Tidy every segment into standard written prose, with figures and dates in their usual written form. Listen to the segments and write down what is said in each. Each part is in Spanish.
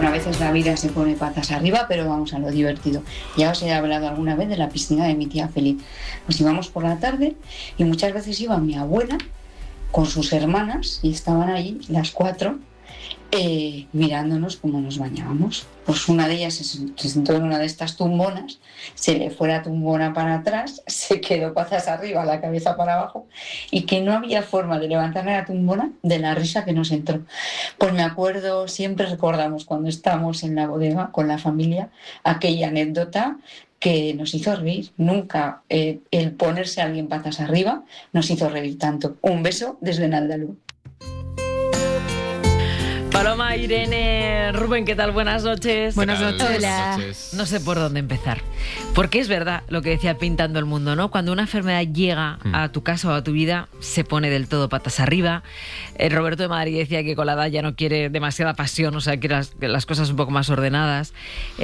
A veces la vida se pone patas arriba, pero vamos a lo divertido. Ya os he hablado alguna vez de la piscina de mi tía Feliz. Pues íbamos por la tarde y muchas veces iba mi abuela con sus hermanas y estaban ahí las 4 mirándonos cómo nos bañábamos. Pues una de ellas se sentó en una de estas tumbonas, se le fue la tumbona para atrás, se quedó patas arriba, la cabeza para abajo, y que no había forma de levantarle la tumbona de la risa que nos entró. Pues me acuerdo, siempre recordamos cuando estábamos en la bodega con la familia aquella anécdota que nos hizo reír. Nunca el ponerse a alguien patas arriba nos hizo reír tanto. Un beso desde Naldalú. Paloma, Irene, Rubén, ¿qué tal? Buenas noches. Buenas noches. Hola. No sé por dónde empezar. Porque es verdad lo que decía Pintando el Mundo, ¿no? Cuando una enfermedad llega a tu casa o a tu vida, se pone del todo patas arriba. Roberto de Madrid decía que con la edad ya no quiere demasiada pasión, o sea, que las cosas un poco más ordenadas.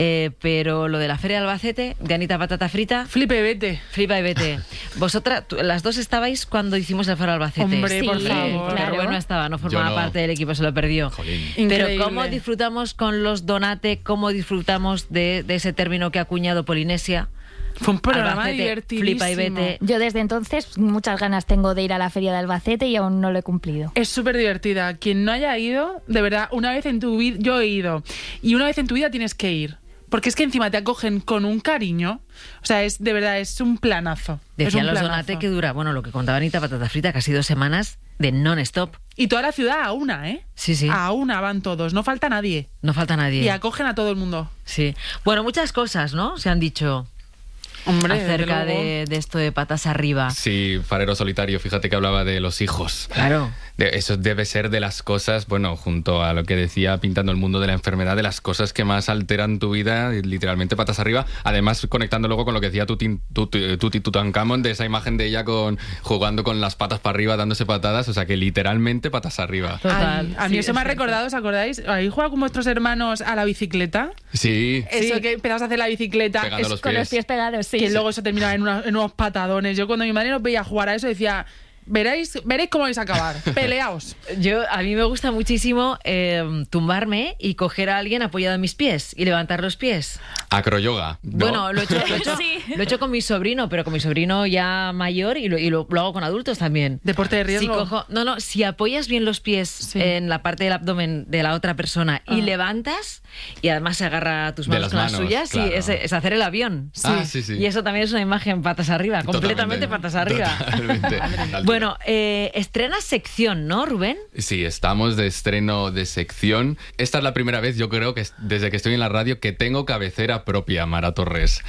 Pero lo de la Feria de Albacete, de Anita Patata Frita... Flipa y vete. Flipa y vete. Vosotras, las dos estabais cuando hicimos el Foro Albacete. Hombre, Sí, por favor. Porque claro. Rubén no estaba, no formaba Yo no. parte del equipo, se lo perdió. Jolín. Increíble. Pero cómo disfrutamos con los Donate, cómo disfrutamos de ese término que ha acuñado Polinesia. Fue un programa Albacete, divertidísimo. flipa y vete. Yo desde entonces muchas ganas tengo de ir a la Feria de Albacete y aún no lo he cumplido. Es súper divertida. Quien no haya ido, de verdad, una vez en tu vida, yo he ido, y una vez en tu vida tienes que ir. Porque es que encima te acogen con un cariño. O sea, es de verdad, es un planazo. Decían es un los planazo. Donate que dura, bueno, lo que contaba Anita Patata Frita, casi 2 semanas de non-stop. Y toda la ciudad a una, ¿eh? Sí, sí. A una van todos, no falta nadie. No falta nadie. Y acogen a todo el mundo. Sí. Bueno, muchas cosas, ¿no? Se han dicho Hombre, acerca desde luego. de esto de patas arriba. Sí, Farero Solitario, fíjate que hablaba de los hijos. Claro. Eso debe ser de las cosas, bueno, junto a lo que decía Pintando el Mundo de la enfermedad, de las cosas que más alteran tu vida, literalmente patas arriba. Además, conectando luego con lo que decía Tuti Tutankamón, de esa imagen de ella jugando con las patas para arriba, dándose patadas, o sea que literalmente patas arriba. Total. Ay, a mí Sí, eso me ha es cierto. recordado, ¿os acordáis? ¿Ahí juega con vuestros hermanos a la bicicleta? Sí, Eso que empezás a hacer la bicicleta. Pegando los Con los pies pegados, sí. Que luego eso terminaba en unos patadones. Yo cuando mi madre nos veía jugar a eso decía, veréis cómo vais a acabar. Peleaos. A mí me gusta muchísimo tumbarme y coger a alguien apoyado en mis pies y levantar los pies. acroyoga. ¿no? Bueno, lo he hecho con mi sobrino, pero con mi sobrino ya mayor y lo hago con adultos también. Deporte de riesgo. Si apoyas bien los pies Sí. en la parte del abdomen de la otra persona y levantas y además se agarra a tus De manos las con las manos, suyas, claro. sí, es hacer el avión. Ah, sí, sí. Y eso también es una imagen patas arriba, completamente patas arriba. Totalmente. Bueno, estrena sección, ¿no, Rubén? Sí, estamos de estreno de sección. Esta es la primera vez, yo creo, que desde que estoy en la radio, que tengo cabecera propia, Mara Torres.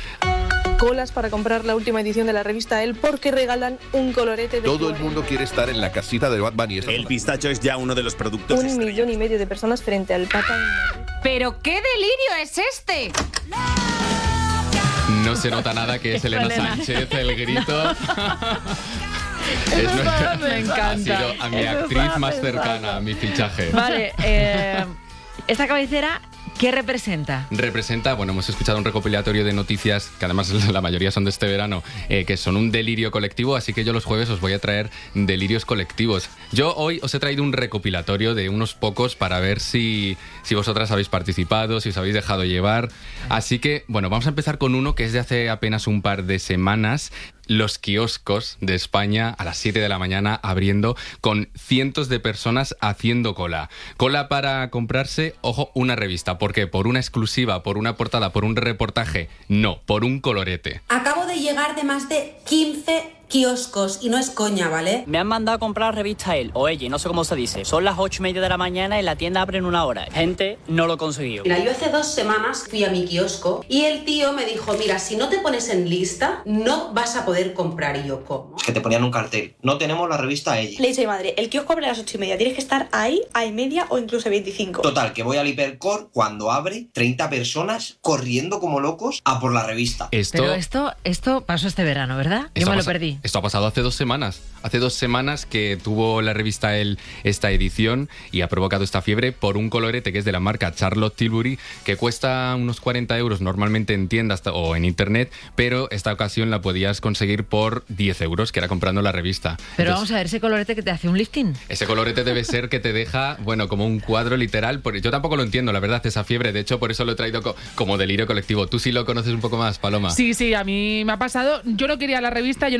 Colas para comprar la última edición de la revista Elle porque regalan un colorete de Todo el mundo quiere estar en la casita de Bad Bunny. El pistacho es ya uno de los productos 1,5 millones de personas frente al Papa en Madrid. ¿Pero qué delirio es este? No se nota nada que es Elena Sánchez, el grito. Me encanta. Ha sido a mi Eso actriz estaba más pensando. cercana, a mi fichaje. Vale, esta cabecera, ¿qué representa? Representa, bueno, hemos escuchado un recopilatorio de noticias, que además la mayoría son de este verano, que son un delirio colectivo, así que yo los jueves os voy a traer delirios colectivos. Yo hoy os he traído un recopilatorio de unos pocos para ver si vosotras habéis participado, si os habéis dejado llevar. Así que, bueno, vamos a empezar con uno que es de hace apenas un par de semanas. Los kioscos de España a las 7 de la mañana abriendo con cientos de personas haciendo cola. Cola para comprarse, ojo, una revista. ¿Por qué? ¿Por una exclusiva, por una portada, por un reportaje? No, por un colorete. Acabo de llegar de más de 15 kioscos y no es coña, ¿vale? Me han mandado a comprar revista él o ella, no sé cómo se dice. Son las 8:30 de la mañana y la tienda abre en 1 hora. Gente, no lo he conseguido. Mira, yo hace 2 semanas fui a mi kiosco y el tío me dijo, mira, si no te pones en lista, no vas a poder comprar. Y yo, ¿cómo? Que te ponían un cartel. No tenemos la revista ella. Le dice a mi madre, el kiosco abre a las 8:30, tienes que estar ahí a 1:30 o incluso 25. Total, que voy al Hipercor, cuando abre, 30 personas corriendo como locos a por la revista. Pero esto pasó este verano, ¿verdad? Yo me lo perdí. Esto ha pasado hace 2 semanas. Hace 2 semanas que tuvo la revista Elle esta edición y ha provocado esta fiebre por un colorete que es de la marca Charlotte Tilbury, que cuesta unos 40 euros normalmente en tiendas o en internet, pero esta ocasión la podías conseguir por 10 euros, que era comprando la revista. Pero vamos a ver, ese colorete que te hace un lifting. Ese colorete debe ser que te deja, bueno, como un cuadro literal. Yo tampoco lo entiendo, la verdad, esa fiebre. De hecho, por eso lo he traído como delirio colectivo. ¿Tú sí lo conoces un poco más, Paloma? Sí, a mí me ha pasado. Yo no quería la revista, yo no